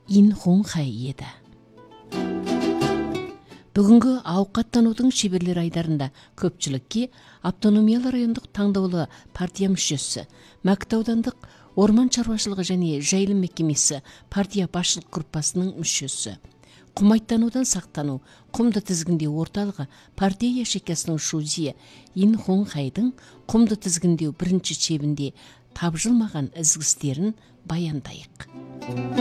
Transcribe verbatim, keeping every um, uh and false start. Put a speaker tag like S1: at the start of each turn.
S1: Ин Хун Хай еді. Бүгінгі ауқаттанудың шеберлер айдарында көпчілікке автономиялы райондық таңдаулы партия мүшесі, Мәкіт аудандық орман шаруашылығы және жайылым мекемесі партия басшылық группасының мүшесі, құмайттанудан сақтану, құмды тізгіндеу орталығы партия ячейкасының шузиі Ин Хун Хайдың құмды тізгіндеу бірінші шебінде тапжылмаған ізгі істерін баяндайық.